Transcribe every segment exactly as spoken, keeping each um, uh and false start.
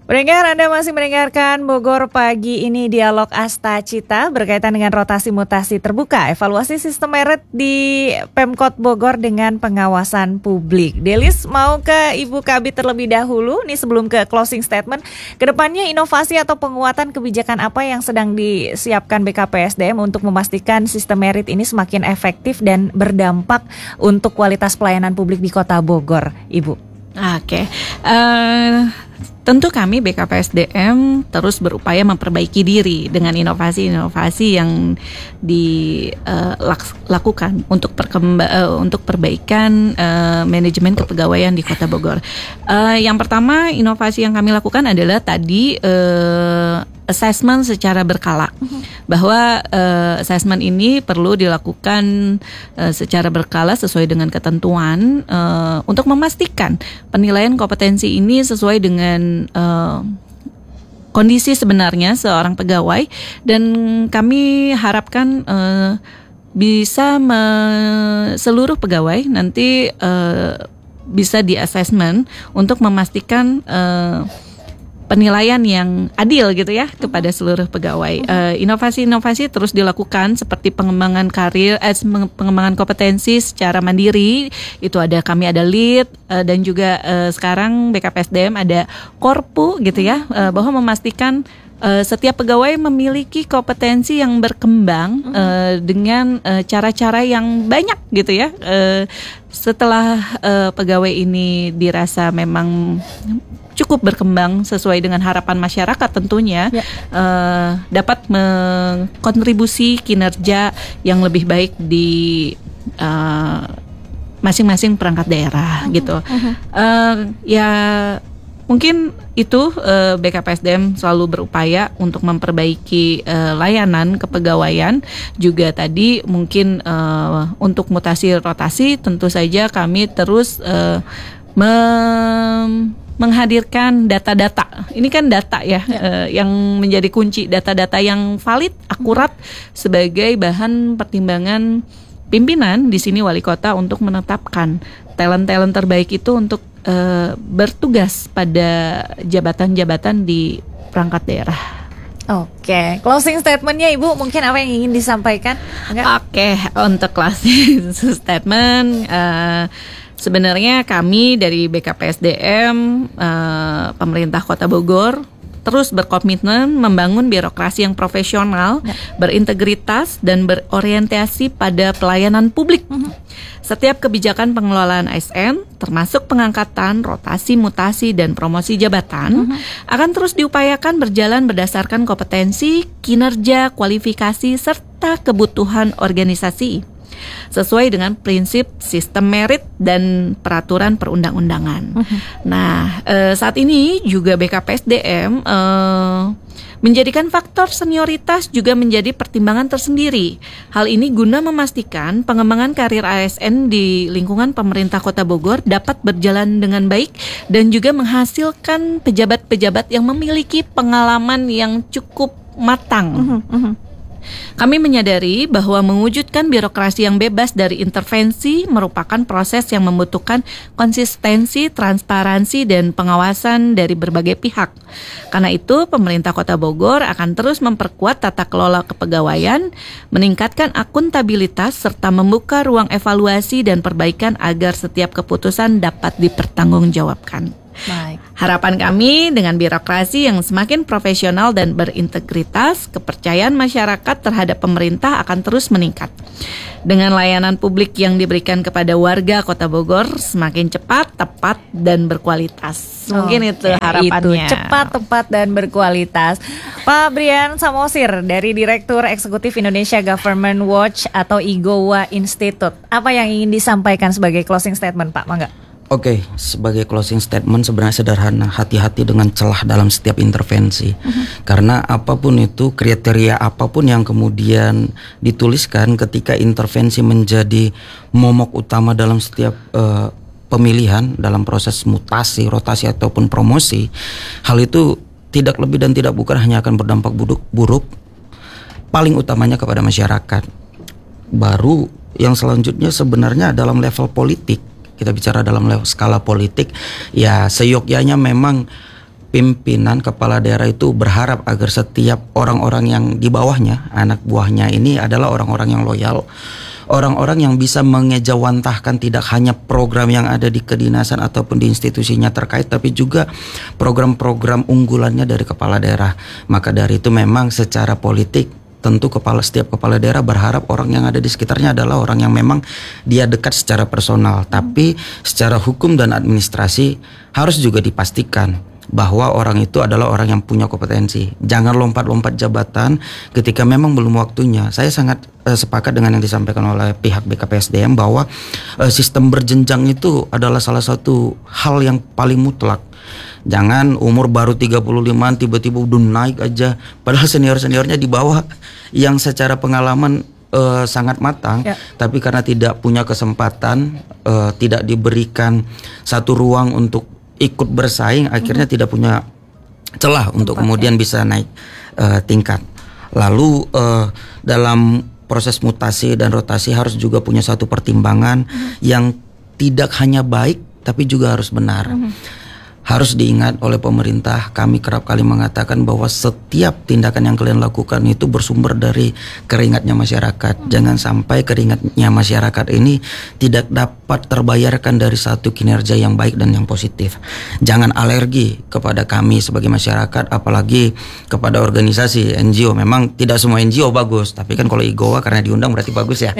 Pendengar, Anda masih mendengarkan Bogor Pagi Ini, Dialog Asta Cita berkaitan dengan rotasi mutasi terbuka, evaluasi sistem merit di Pemkot Bogor dengan pengawasan publik. Delis mau ke Ibu Kabid terlebih dahulu nih sebelum ke closing statement. Kedepannya inovasi atau penguatan kebijakan apa yang sedang disiapkan B K P S D M untuk memastikan sistem merit ini semakin efektif dan berdampak untuk kualitas pelayanan publik di Kota Bogor, Ibu? Oke, okay. uh, tentu kami B K P S D M terus berupaya memperbaiki diri dengan inovasi-inovasi yang dilakukan uh, untuk perkemba, uh, untuk perbaikan uh, manajemen kepegawaian di Kota Bogor. Uh, yang pertama, inovasi yang kami lakukan adalah tadi uh, assessment secara berkala, bahwa uh, assessment ini perlu dilakukan uh, secara berkala sesuai dengan ketentuan uh, untuk memastikan penilaian kompetensi ini sesuai dengan uh, kondisi sebenarnya seorang pegawai, dan kami harapkan uh, bisa me- seluruh pegawai nanti uh, bisa di assessment untuk memastikan uh, penilaian yang adil gitu ya kepada seluruh pegawai. Uh, inovasi-inovasi terus dilakukan seperti pengembangan karir, eh, pengembangan kompetensi secara mandiri. Itu ada kami ada lead uh, dan juga uh, sekarang B K P S D M ada Korpu gitu ya, uh, bahwa memastikan Uh, setiap pegawai memiliki kompetensi yang berkembang uh, dengan uh, cara-cara yang banyak gitu ya. Uh, setelah uh, pegawai ini dirasa memang cukup berkembang sesuai dengan harapan masyarakat tentunya, ya. uh, dapat mengkontribusi kinerja yang lebih baik di uh, masing-masing perangkat daerah uh-huh. gitu. Uh-huh. Uh, ya mungkin itu uh, B K P S D M selalu berupaya untuk memperbaiki uh, layanan kepegawaian. Juga tadi mungkin uh, untuk mutasi rotasi tentu saja kami terus uh, mem- menghadirkan data-data. Ini kan data ya, ya. Uh, yang menjadi kunci, data-data yang valid, akurat hmm. sebagai bahan pertimbangan pimpinan di sini wali kota untuk menetapkan talent-talent terbaik itu untuk Uh, bertugas pada jabatan-jabatan di perangkat daerah. Oke, closing statementnya Ibu, mungkin apa yang ingin disampaikan? Oke, untuk closing statement, uh, sebenarnya kami dari B K P S D M, uh, pemerintah Kota Bogor, terus berkomitmen membangun birokrasi yang profesional, ya. berintegritas, dan berorientasi pada pelayanan publik. Uh-huh. Setiap kebijakan pengelolaan A S N, termasuk pengangkatan, rotasi, mutasi, dan promosi jabatan, uh-huh. akan terus diupayakan berjalan berdasarkan kompetensi, kinerja, kualifikasi, serta kebutuhan organisasi, sesuai dengan prinsip sistem merit dan peraturan perundang-undangan. Uh-huh. Nah, eh, saat ini juga B K P S D M eh, menjadikan faktor senioritas juga menjadi pertimbangan tersendiri. Hal ini guna memastikan pengembangan karir A S N di lingkungan pemerintah Kota Bogor dapat berjalan dengan baik dan juga menghasilkan pejabat-pejabat yang memiliki pengalaman yang cukup matang. Uh-huh, uh-huh. Kami menyadari bahwa mewujudkan birokrasi yang bebas dari intervensi merupakan proses yang membutuhkan konsistensi, transparansi, dan pengawasan dari berbagai pihak. Karena itu, pemerintah Kota Bogor akan terus memperkuat tata kelola kepegawaian, meningkatkan akuntabilitas, serta membuka ruang evaluasi dan perbaikan agar setiap keputusan dapat dipertanggungjawabkan. Baik. Harapan kami dengan birokrasi yang semakin profesional dan berintegritas, kepercayaan masyarakat terhadap pemerintah akan terus meningkat. Dengan layanan publik yang diberikan kepada warga Kota Bogor semakin cepat, tepat, dan berkualitas. Mungkin oh, itu harapannya. Itu cepat, tepat, dan berkualitas. Pak Brian Samosir dari Direktur Eksekutif Indonesia Government Watch atau I G O W A Institute. Apa yang ingin disampaikan sebagai closing statement, Pak? Mangga. Oke, okay, sebagai closing statement sebenarnya sederhana, hati-hati dengan celah dalam setiap intervensi. Uh-huh. Karena apapun itu, kriteria apapun yang kemudian dituliskan ketika intervensi menjadi momok utama dalam setiap uh, pemilihan, dalam proses mutasi, rotasi ataupun promosi, hal itu tidak lebih dan tidak bukan hanya akan berdampak buruk, buruk paling utamanya kepada masyarakat. Baru yang selanjutnya sebenarnya dalam level politik. Kita bicara dalam level skala politik, ya seyogyanya memang pimpinan kepala daerah itu berharap agar setiap orang-orang yang di bawahnya, anak buahnya ini adalah orang-orang yang loyal, orang-orang yang bisa mengejawantahkan tidak hanya program yang ada di kedinasan ataupun di institusinya terkait, tapi juga program-program unggulannya dari kepala daerah. Maka dari itu memang secara politik tentu kepala setiap kepala daerah berharap orang yang ada di sekitarnya adalah orang yang memang dia dekat secara personal. Tapi secara hukum dan administrasi harus juga dipastikan bahwa orang itu adalah orang yang punya kompetensi. Jangan lompat-lompat jabatan ketika memang belum waktunya. Saya sangat uh, sepakat dengan yang disampaikan oleh pihak B K P S D M bahwa uh, sistem berjenjang itu adalah salah satu hal yang paling mutlak. Jangan umur baru tiga puluh lima tiba-tiba udah naik aja, padahal senior-seniornya di bawah yang secara pengalaman uh, sangat matang, ya. Tapi karena tidak punya kesempatan, uh, tidak diberikan satu ruang untuk ikut bersaing, akhirnya hmm. tidak punya celah untuk Tempat, kemudian ya. bisa naik uh, tingkat. Lalu uh, dalam proses mutasi dan rotasi harus juga punya satu pertimbangan hmm. yang tidak hanya baik tapi juga harus benar. Hmm. Harus diingat oleh pemerintah, kami kerap kali mengatakan bahwa setiap tindakan yang kalian lakukan itu bersumber dari keringatnya masyarakat. Jangan sampai keringatnya masyarakat ini tidak dapat terbayarkan dari satu kinerja yang baik dan yang positif. Jangan alergi kepada kami sebagai masyarakat, apalagi kepada organisasi N G O. Memang tidak semua N G O bagus, tapi kan kalau I G O A karena diundang berarti bagus ya.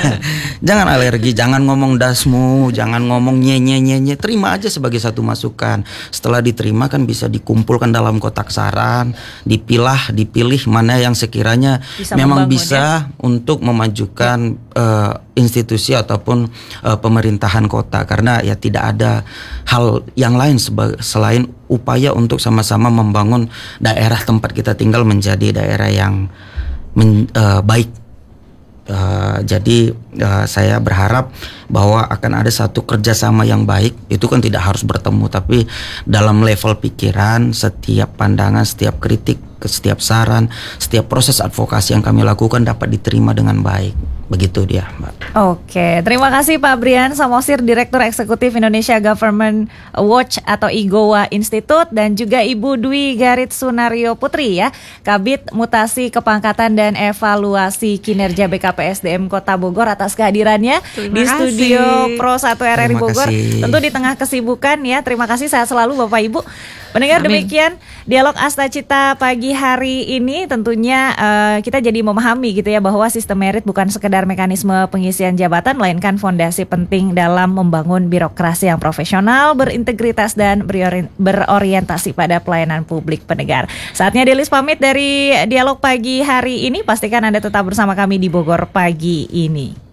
Jangan alergi, jangan ngomong dasmu, jangan ngomong nye-nye-nye, terima aja sebagai satu masukan. Setelah diterima kan bisa dikumpulkan dalam kotak saran, dipilah, dipilih mana yang sekiranya bisa memang bisa ya? Untuk memajukan uh, institusi ataupun uh, pemerintahan kota. Karena ya tidak ada hal yang lain seba- selain upaya untuk sama-sama membangun daerah tempat kita tinggal menjadi daerah yang men- uh, baik. Uh, jadi uh, saya berharap bahwa akan ada satu kerjasama yang baik. Itu kan tidak harus bertemu, tapi dalam level pikiran, setiap pandangan, setiap kritik, setiap saran, setiap proses advokasi yang kami lakukan dapat diterima dengan baik. Begitu dia, Mbak. Oke, terima kasih Pak Brian Samosir, Direktur Eksekutif Indonesia Government Watch atau I G O A Institute, dan juga Ibu Dwi Garit Sunario Putri ya, Kabid Mutasi Kepangkatan dan Evaluasi Kinerja B K P S D M Kota Bogor, atas kehadirannya terima di kasih. Studio Pro satu R R I Bogor. Kasih. Tentu di tengah kesibukan ya. Terima kasih, sehat selalu Bapak Ibu. Mendengar Amin. Demikian dialog Astacita pagi hari ini, tentunya uh, kita jadi memahami gitu ya bahwa sistem merit bukan sekedar mekanisme pengisian jabatan, melainkan fondasi penting dalam membangun birokrasi yang profesional, berintegritas dan berorientasi pada pelayanan publik pendengar. Saatnya Delis pamit dari dialog pagi hari ini. Pastikan Anda tetap bersama kami di Bogor pagi ini.